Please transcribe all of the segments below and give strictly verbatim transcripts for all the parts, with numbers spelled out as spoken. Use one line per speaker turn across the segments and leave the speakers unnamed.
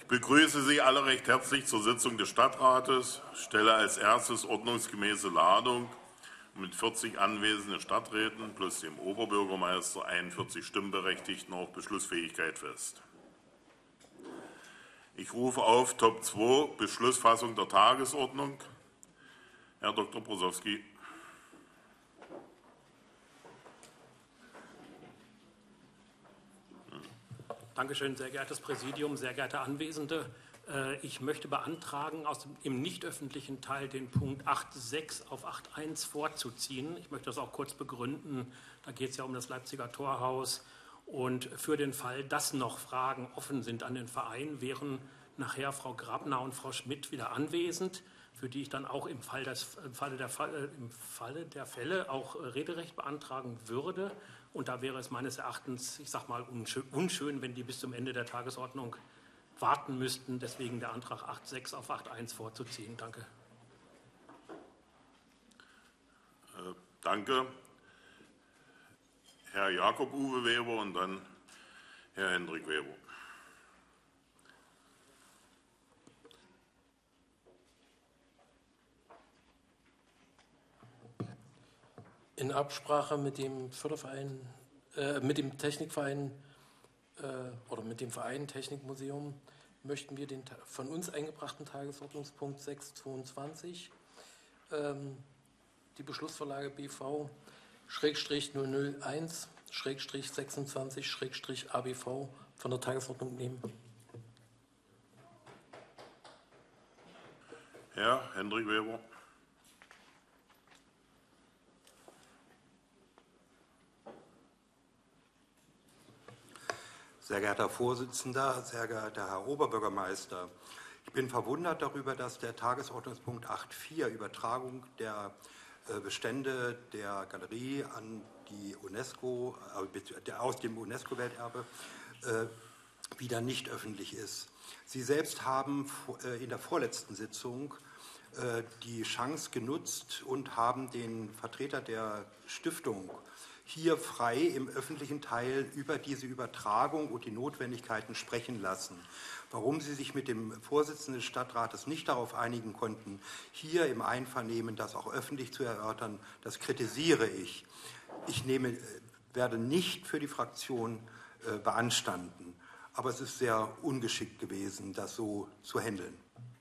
Ich begrüße Sie alle recht herzlich zur Sitzung des Stadtrates. Ich stelle als erstes ordnungsgemäße Ladung mit vierzig anwesenden Stadträten plus dem Oberbürgermeister, einundvierzig Stimmberechtigten auf Beschlussfähigkeit fest. Ich rufe auf Top zwei, Beschlussfassung der Tagesordnung. Herr Doktor Brosowski.
Danke schön, sehr geehrtes Präsidium, sehr geehrte Anwesende. Ich möchte beantragen, aus dem, im nicht öffentlichen Teil den Punkt acht Punkt sechs auf acht Punkt eins vorzuziehen. Ich möchte das auch kurz begründen. Da geht es ja um das Leipziger Torhaus. Und für den Fall, dass noch Fragen offen sind an den Verein, wären nachher Frau Grabner und Frau Schmidt wieder anwesend, für die ich dann auch im, Fall des, im, Falle der, im Falle der Fälle auch Rederecht beantragen würde. Und da wäre es meines Erachtens, ich sage mal, unschön, wenn die bis zum Ende der Tagesordnung warten müssten. Deswegen der Antrag acht Punkt sechs auf acht Punkt eins vorzuziehen. Danke.
Äh, danke. Herr Jakob Uwe Weber und dann Herr Hendrik Weber.
In Absprache mit dem Förderverein, äh, mit dem Technikverein äh, oder mit dem Verein Technikmuseum möchten wir den von uns eingebrachten Tagesordnungspunkt sechs Punkt zweiundzwanzig, ähm, die Beschlussvorlage B V null null eins sechsundzwanzig A B V von der Tagesordnung nehmen.
Herr Hendrik Weber.
Sehr geehrter Herr Vorsitzender, sehr geehrter Herr Oberbürgermeister, ich bin verwundert darüber, dass der Tagesordnungspunkt acht Punkt vier Übertragung der Bestände der Galerie an die UNESCO, aus dem UNESCO-Welterbe, wieder nicht öffentlich ist. Sie selbst haben in der vorletzten Sitzung die Chance genutzt und haben den Vertreter der Stiftung hier frei im öffentlichen Teil über diese Übertragung und die Notwendigkeiten sprechen lassen. Warum Sie sich mit dem Vorsitzenden des Stadtrates nicht darauf einigen konnten, hier im Einvernehmen das auch öffentlich zu erörtern, das kritisiere ich. Ich nehme, werde nicht für die Fraktion äh, beanstanden, aber es ist sehr ungeschickt gewesen, das so zu handeln.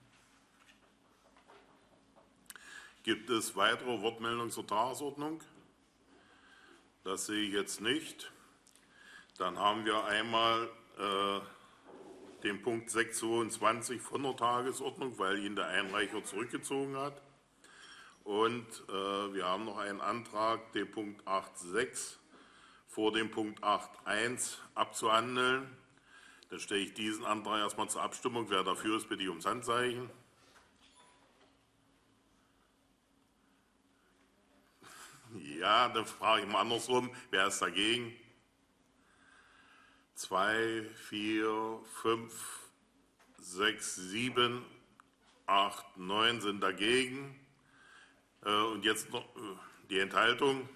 Gibt es weitere Wortmeldungen zur Tagesordnung? Das sehe ich jetzt nicht. Dann haben wir einmal äh, den Punkt sechs Punkt zweiundzwanzig von der Tagesordnung, weil ihn der Einreicher zurückgezogen hat. Und äh, wir haben noch einen Antrag, den Punkt acht Punkt sechs vor dem Punkt acht Punkt eins abzuhandeln. Dann stelle ich diesen Antrag erstmal zur Abstimmung. Wer dafür ist, bitte ich ums Handzeichen. Ja, dann frage ich mal andersrum. Wer ist dagegen? Zwei, vier, fünf, sechs, sieben, acht, neun sind dagegen. Und jetzt noch die Enthaltung.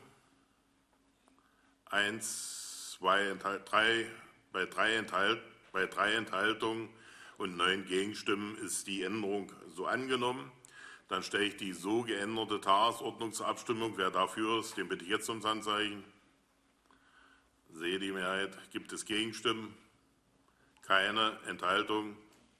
Eins, zwei, drei, bei drei, Enthalt, bei drei Enthaltungen und neun Gegenstimmen ist die Änderung so angenommen. Dann stelle ich die so geänderte Tagesordnung zur Abstimmung. Wer dafür ist, den bitte ich jetzt ums Handzeichen. Sehe die Mehrheit. Gibt es Gegenstimmen? Keine. Enthaltung?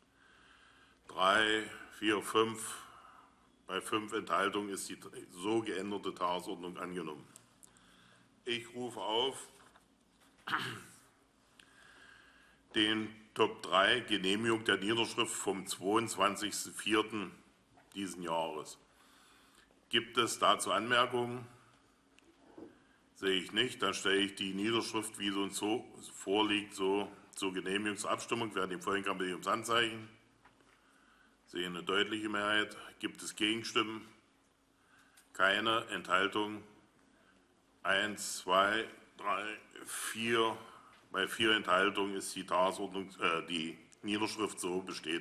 Drei, vier, fünf. Bei fünf Enthaltungen ist die so geänderte Tagesordnung angenommen. Ich rufe auf den Top drei, Genehmigung der Niederschrift vom zweiundzwanzigsten vierten diesen Jahres. Gibt es dazu Anmerkungen? Sehe ich nicht. Dann stelle ich die Niederschrift, wie sie uns so vorliegt, so zur Genehmigung zur Abstimmung. Wer dem folgen kann, bitte ich ums Handzeichen. Sehe eine deutliche Mehrheit. Gibt es Gegenstimmen? Keine. Enthaltung? Eins, zwei, drei, vier. Bei vier Enthaltungen ist die Tagesordnung, äh, die Niederschrift so bestätigt.